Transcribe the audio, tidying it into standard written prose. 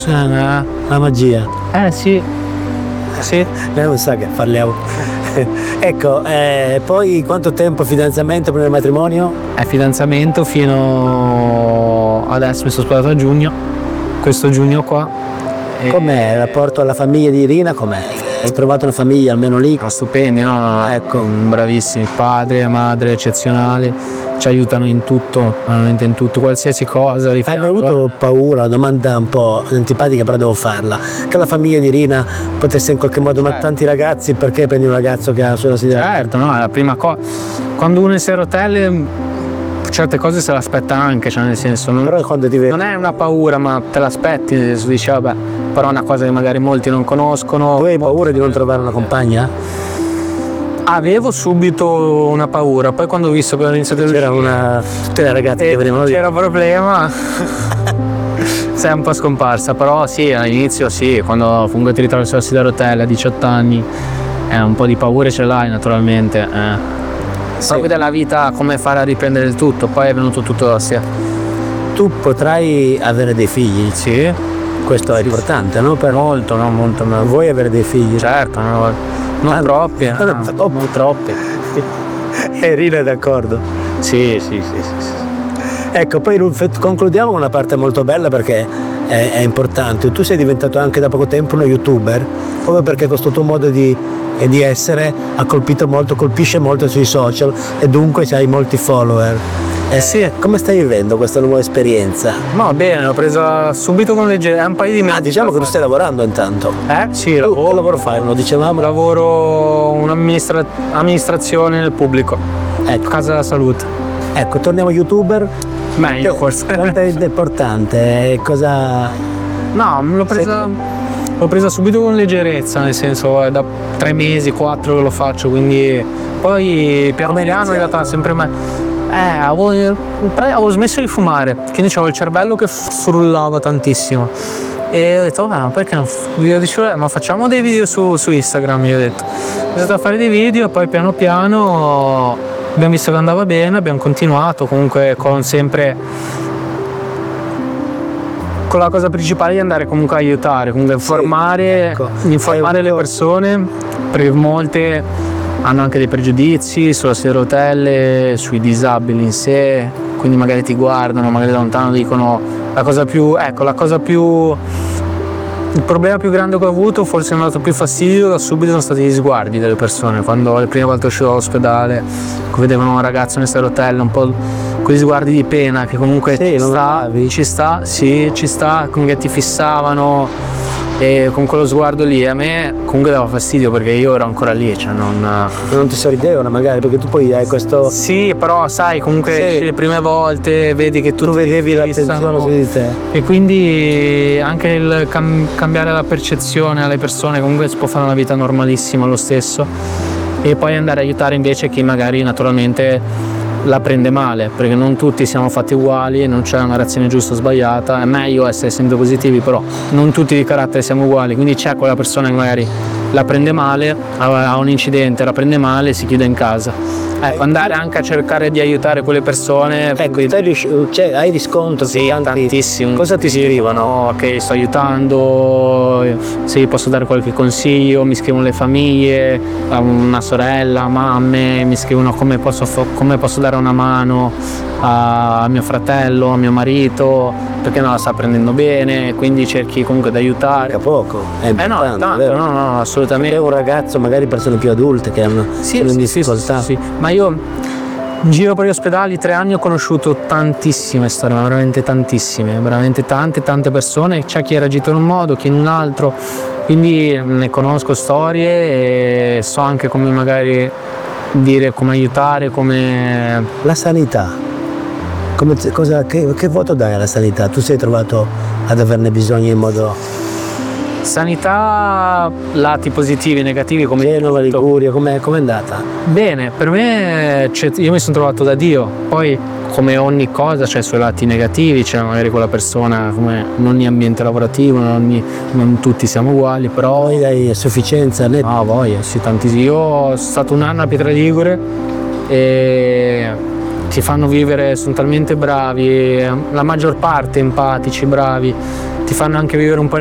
La magia. Sì. Sì. Lei non sa che parliamo. Ecco, poi quanto tempo fidanzamento per il matrimonio? Fidanzamento fino adesso, mi sono sposato a giugno, questo giugno qua. Com'è il rapporto alla famiglia di Irina? Com'è? Hai trovato una famiglia almeno lì? Stupendi, no? Ecco. Bravissimi, padre, madre eccezionali, ci aiutano in tutto, veramente in tutto, qualsiasi cosa. Hai mai avuto paura, una domanda un po' antipatica però devo farla, che la famiglia di Irina potesse in qualche modo, ma tanti ragazzi, perché prendi un ragazzo che ha la sua sedia? Certo, no, è la prima cosa. Quando uno è in sei rotelle certe cose se l'aspetta anche, cioè nel senso Però quando ti non è una paura, ma te l'aspetti, nel senso dici vabbè, però è una cosa che magari molti non conoscono. Tu hai paura di non trovare una compagna? Avevo subito una paura, poi quando ho visto che ho iniziato C'era tutte le ragazze che venivano lì. c'era un problema. Sei un po' scomparsa, però sì, all'inizio sì, quando comunque ti ritrovi sulla sedia a rotelle a 18 anni, un po' di paure ce l'hai naturalmente. Proprio della vita, come fare a riprendere il tutto, poi è venuto tutto da sé. Tu potrai avere dei figli? Sì. Questo è importante, no? Per Molto, no? Molto. Vuoi avere dei figli? Certo, no? Non troppi. Non troppi. Irina è d'accordo. Sì. Ecco, poi concludiamo con una parte molto bella perché è importante. Tu sei diventato anche da poco tempo uno youtuber, proprio perché questo tuo modo di essere ha colpisce molto sui social e dunque hai molti follower. Sì. Come stai vivendo questa nuova esperienza? No, bene, l'ho presa subito con leggerezza, un paio di mesi. Diciamo che tu stai lavorando intanto. Sì, Che lavoro fai? Lo dicevamo. Lavoro un'amministrazione nel pubblico. Ecco. Casa della salute. Ecco, torniamo youtuber. Meglio forse. Quanto è importante? Cosa? No, l'ho presa subito con leggerezza, nel senso è da 3 mesi, 4 che lo faccio, quindi poi piano piano in realtà sempre avevo smesso di fumare, quindi avevo il cervello che frullava tantissimo e ho detto vabbè, ma perché non io dicevo ma facciamo dei video su Instagram, io ho detto ho iniziato a fare dei video e poi piano piano abbiamo visto che andava bene, abbiamo continuato comunque con la cosa principale di andare comunque a aiutare, comunque informare le persone, perché molte hanno anche dei pregiudizi sulla sedia a rotelle, sui disabili in sé, quindi magari ti guardano, magari da lontano dicono il problema più grande che ho avuto, forse mi ha dato più fastidio da subito, sono stati gli sguardi delle persone. Quando le prime volte uscivo dall'ospedale vedevano un ragazzo nella sedia a rotelle, un po' quegli sguardi di pena che comunque ci sta, comunque ti fissavano e con quello sguardo lì a me comunque dava fastidio perché io ero ancora lì, cioè non ti sorridevano magari perché tu poi hai questo. Sì, però sai comunque le prime volte vedi che tu vedevi l'attenzione su di te e quindi anche il cambiare la percezione alle persone comunque si può fare una vita normalissima lo stesso e poi andare a aiutare invece chi magari naturalmente la prende male, perché non tutti siamo fatti uguali, non c'è una reazione giusta o sbagliata, è meglio essere sempre positivi, però non tutti di carattere siamo uguali, quindi c'è quella persona che magari la prende male, ha un incidente, la prende male e si chiude in casa. Ecco, andare anche a cercare di aiutare quelle persone. Ecco, hai riscontro? Sì, tantissimo. Cosa ti scrivono? Che sto aiutando, se posso dare qualche consiglio, mi scrivono le famiglie, una sorella, mamme, mi scrivono come posso dare una mano a mio fratello, a mio marito, perché non la sta prendendo bene, quindi cerchi comunque di aiutare. A poco? No, assolutamente. È un ragazzo, magari persone più adulte che hanno in difficoltà. Sì. Ma io in giro per gli ospedali 3 anni ho conosciuto tantissime storie, ma veramente tantissime, veramente tante persone, c'è chi ha reagito in un modo, chi in un altro, quindi ne conosco storie e so anche come magari dire, come aiutare, come. La sanità. Che voto dai alla sanità? Tu sei trovato ad averne bisogno in modo. Sanità, lati positivi e negativi come Genova, Liguria, com'è andata? Bene, per me io mi sono trovato da Dio, poi come ogni cosa c'è i suoi lati negativi, c'è magari quella persona come in ogni ambiente lavorativo, non tutti siamo uguali, però. Poi hai sufficienza? No, voglia, sì, tantissimo. Io sono stato un anno a Pietra Ligure e ti fanno vivere, sono talmente bravi, la maggior parte empatici, bravi, ti fanno anche vivere un po'